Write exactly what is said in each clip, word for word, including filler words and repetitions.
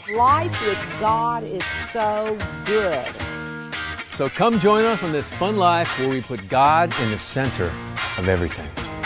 Life with God is so good. So come join us on this fun life where we put God in the center of everything.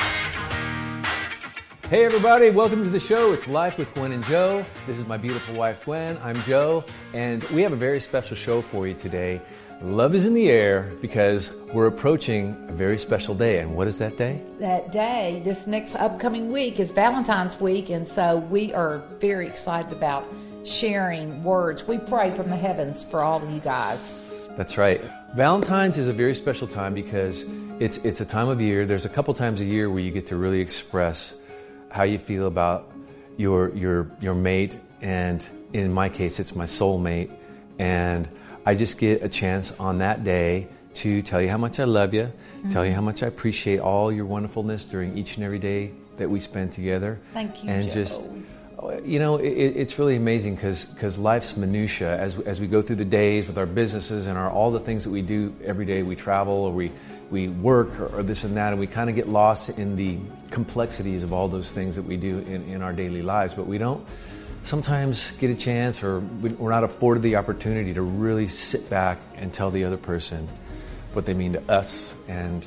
Hey everybody, welcome to the show. It's Life with Gwen and Joe. This is my beautiful wife Gwen. I'm Joe, and we have a very special show for you today. Love is in the air because we're approaching a very special day. And what is that day? That day, this next upcoming week, is Valentine's week, and so we are very excited about sharing words. We pray from the heavens for all of you guys. That's right. Valentine's is a very special time because it's it's a time of year. There's a couple times a year where you get to really express how you feel about your your your mate, and in my case, it's my soulmate. And I just get a chance on that day to tell you how much I love you, mm-hmm. tell you how much I appreciate all your wonderfulness during each and every day that we spend together. Thank you, and Joe. just. You know, it, it's really amazing because because life's minutia as as we go through the days with our businesses and our all the things that we do every day. We travel or we we work or, or this and that, and we kind of get lost in the complexities of all those things that we do in, in our daily lives. But we don't sometimes get a chance, or we're not afforded the opportunity to really sit back and tell the other person what they mean to us. And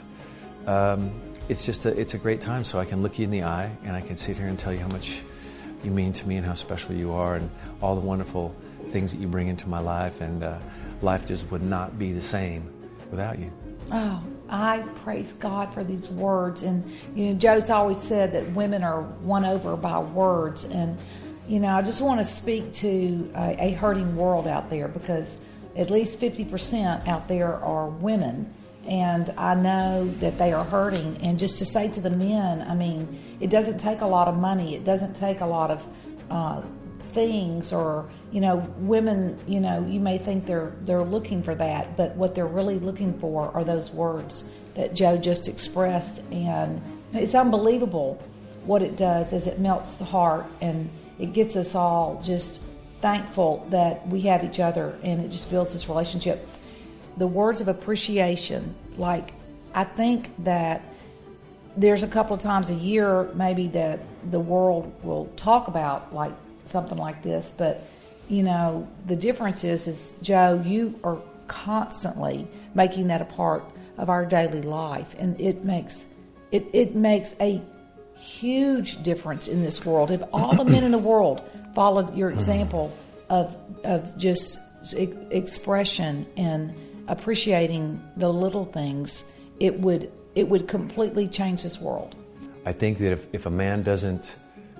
um, it's just a it's a great time. So I can look you in the eye and I can sit here and tell you how much you mean to me and how special you are and all the wonderful things that you bring into my life, and uh, life just would not be the same without you. Oh, I praise God for these words. And, you know, Joe's always said that women are won over by words. And, you know, I just want to speak to a, a hurting world out there, because at least fifty percent out there are women. And I know that they are hurting. And just to say to the men, I mean, it doesn't take a lot of money. It doesn't take a lot of uh, things, or, you know, women, you know, you may think they're they're looking for that, but what they're really looking for are those words that Joe just expressed. And it's unbelievable what it does, as it melts the heart, and it gets us all just thankful that we have each other, and it just builds this relationship. The words of appreciation, like, I think that there's a couple of times a year maybe that the world will talk about like something like this, but, you know, the difference is, is Joe, you are constantly making that a part of our daily life, and it makes it, it makes a huge difference in this world. If all the men in the world followed your example of of just expression and appreciating the little things, it would it would completely change this world. I think that if, if a man doesn't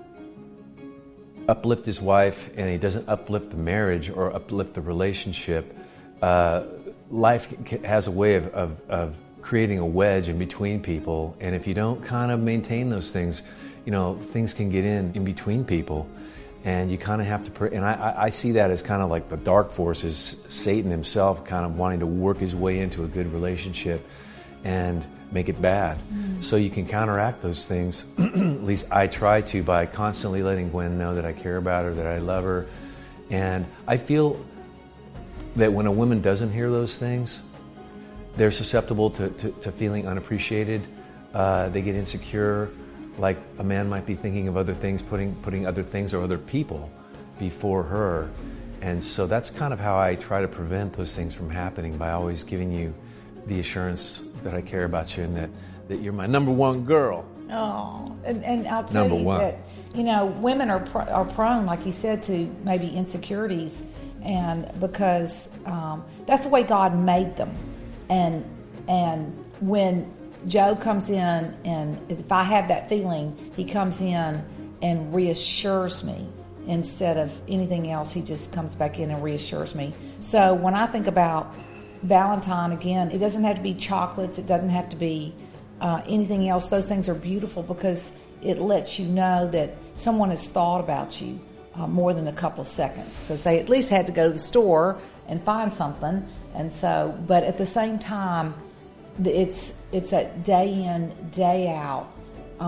uplift his wife, and he doesn't uplift the marriage or uplift the relationship, uh, life has a way of, of, of creating a wedge in between people. And if you don't kind of maintain those things, you know, things can get in in between people. And you kind of have to, pray, and I, I see that as kind of like the dark forces, Satan himself kind of wanting to work his way into a good relationship and make it bad. Mm. So you can counteract those things, at least I try to, by constantly letting Gwen know that I care about her, that I love her. And I feel that when a woman doesn't hear those things, they're susceptible to, to, to feeling unappreciated. Uh, they get insecure. Like a man might be thinking of other things, putting putting other things or other people before her. And so that's kind of how I try to prevent those things from happening, by always giving you the assurance that I care about you and that, that you're my number one girl. Oh, and, and I'll tell number you one. that, you know, women are pr- are prone, like you said, to maybe insecurities, and because um, that's the way God made them. And and when Joe comes in, and if I have that feeling, he comes in and reassures me instead of anything else. He just comes back in and reassures me. So when I think about Valentine, again, it doesn't have to be chocolates. It doesn't have to be uh, anything else. Those things are beautiful because it lets you know that someone has thought about you uh, more than a couple of seconds, because they at least had to go to the store and find something. And so, but at the same time, It's it's that day in, day out